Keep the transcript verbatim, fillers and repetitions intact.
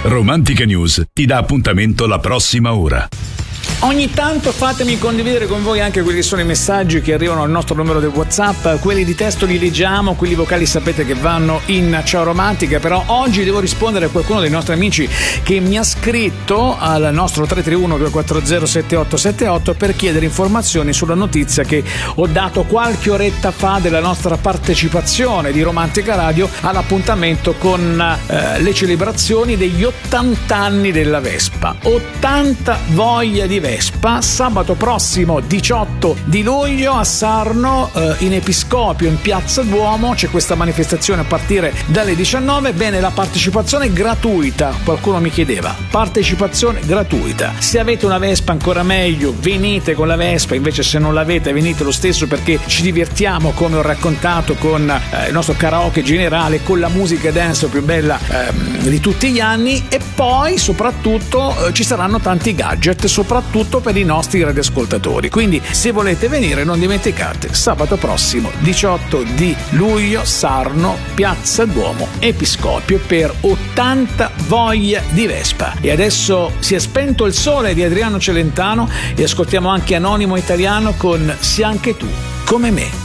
Romantica News ti dà appuntamento la prossima ora. Ogni tanto fatemi condividere con voi anche quelli che sono i messaggi che arrivano al nostro numero del WhatsApp. Quelli di testo li leggiamo, quelli vocali sapete che vanno in Ciao Romantica, però oggi devo rispondere a qualcuno dei nostri amici che mi ha scritto al nostro tre tre uno due quattro zero sette otto sette otto per chiedere informazioni sulla notizia che ho dato qualche oretta fa della nostra partecipazione di Romantica Radio all'appuntamento con eh, le celebrazioni degli ottanta anni della Vespa. ottanta voglia di Vespa. Sabato prossimo diciotto di luglio a Sarno, eh, in Episcopio, in Piazza Duomo, c'è questa manifestazione a partire dalle diciannove. Bene, la partecipazione è gratuita, qualcuno mi chiedeva, partecipazione gratuita. Se avete una Vespa ancora meglio, venite con la Vespa, invece se non l'avete venite lo stesso, perché ci divertiamo, come ho raccontato, con eh, il nostro karaoke generale, con la musica dance più bella eh, di tutti gli anni, e poi soprattutto eh, ci saranno tanti gadget, soprattutto per i nostri radioascoltatori. Quindi se volete venire non dimenticate, sabato prossimo diciotto di luglio, Sarno, Piazza Duomo, Episcopio, per ottanta voglia di Vespa. E adesso si è spento il sole di Adriano Celentano e ascoltiamo anche Anonimo Italiano con Se anche tu come me.